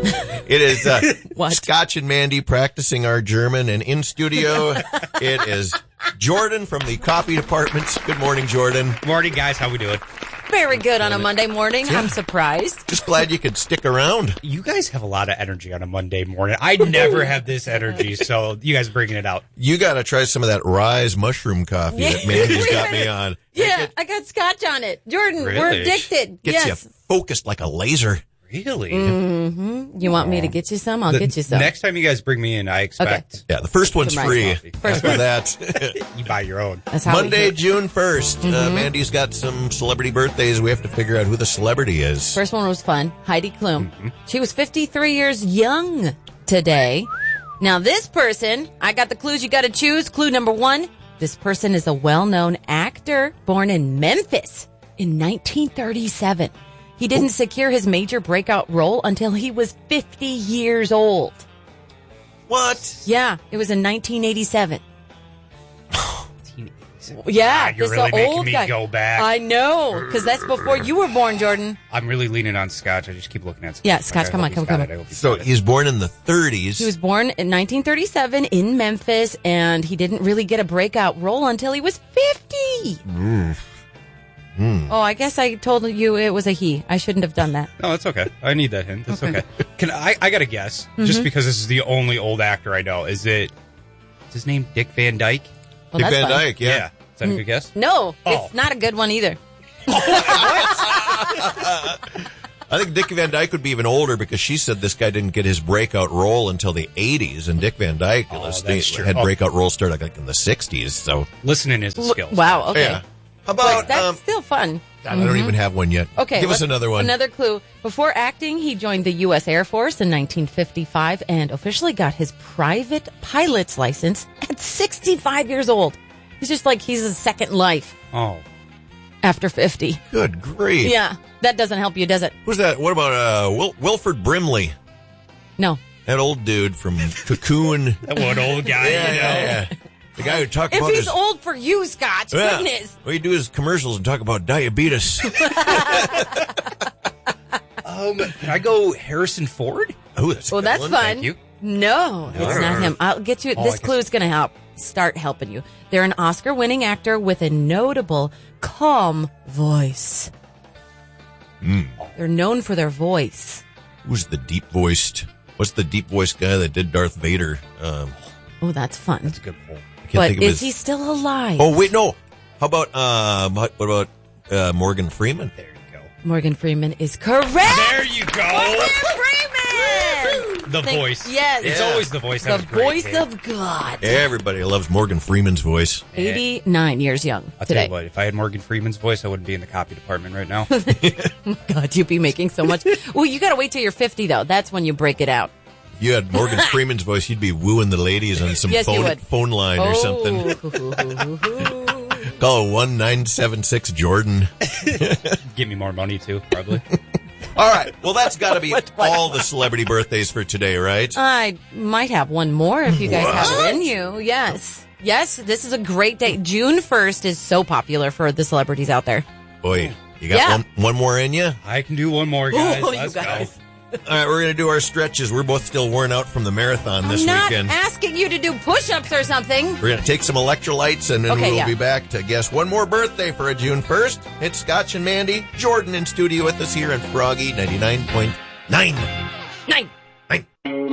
It is Scotch and Mandy practicing our German, and in studio, it is Jordan from the copy department. Good morning, Jordan. Morning, guys. How we doing? Very good on a Monday morning. Yeah. I'm surprised. Just glad you could stick around. You guys have a lot of energy on a Monday morning. I never have this energy, so you guys are bringing it out. You got to try some of that Rise mushroom coffee that Mandy's got me on. Yeah, I got Scotch on it. Jordan, really? We're addicted. Gets you focused like a laser. Really? Mm-hmm. You want me to get you some? I'll get you some. Next time you guys bring me in, I expect... Okay. Yeah, the first one's free. First one. That. You buy your own. That's how Monday, June 1st. Mandy's got some celebrity birthdays. We have to figure out who the celebrity is. First one was fun. Heidi Klum. She was 53 years young today. Now, this person, I got the clues you got to choose. Clue number 1, this person is a well-known actor born in Memphis in 1937. He didn't secure his major breakout role until he was 50 years old. What? Yeah, it was in 1987. 1987. Yeah, you're really making me go back. I know, because that's before you were born, Jordan. I'm really leaning on Scotch. I just keep looking at Scotch. Yeah, Scotch, come on. So he's born in the 30s. He was born in 1937 in Memphis, and he didn't really get a breakout role until he was 50. Oh, I guess I told you it was a he. I shouldn't have done that. No, that's okay. I need that hint. That's okay. Can I got to guess, just because this is the only old actor I know. Is his name Dick Van Dyke? Well, Dick Van Dyke, yeah. Is that a good guess? No, it's not a good one either. I think Dick Van Dyke would be even older because she said this guy didn't get his breakout role until the 80s, and Dick Van Dyke had breakout roles started like in the 60s. So listening is a skill. Wow, okay. Yeah. How about... that's still fun. I don't even have one yet. Okay. Give us another one. Another clue. Before acting, he joined the U.S. Air Force in 1955 and officially got his private pilot's license at 65 years old. He's just like, he's a second life. Oh. After 50. Good grief. Yeah. That doesn't help you, does it? Who's that? What about Wilford Brimley? No. That old dude from Cocoon. That one old guy. Yeah. The guy who talked about If he's old for you, Scotch, goodness. Well, he'd do his commercials and talk about diabetes. Can I go Harrison Ford? Oh, that's well, that's one. fun. Thank you. No, it's not him. I'll get you. This clue is going to start helping you. They're an Oscar-winning actor with a notable, calm voice. They're known for their voice. Who's the deep-voiced? What's the deep-voiced guy that did Darth Vader? Oh, that's fun. That's a good pull. But is he still alive? Oh, wait, no. How about, what about Morgan Freeman? There you go. Morgan Freeman is correct. There you go. Morgan Freeman. The voice. Yes. It's always the voice. The voice of God. Everybody loves Morgan Freeman's voice. 89 years young I'll today. tell you what, if I had Morgan Freeman's voice, I wouldn't be in the copy department right now. God, you'd be making so much. Well, you got to wait till you're 50, though. That's when you break it out. If you had Morgan Freeman's voice, you'd be wooing the ladies on some phone line or something. Call 1976 Jordan. Give me more money, too, probably. All right. Well, that's got to be all the celebrity birthdays for today, right? I might have one more if you guys have it in you. Yes. Yes, this is a great day. June 1st is so popular for the celebrities out there. Boy, you got one more in you? I can do one more, guys. Let's go. All right, we're going to do our stretches. We're both still worn out from the marathon this weekend. I'm not asking you to do push-ups or something. We're going to take some electrolytes, and then we'll be back to guess one more birthday for a June 1st. It's Scotch and Mandy. Jordan in studio with us here in Froggy 99.9. 9.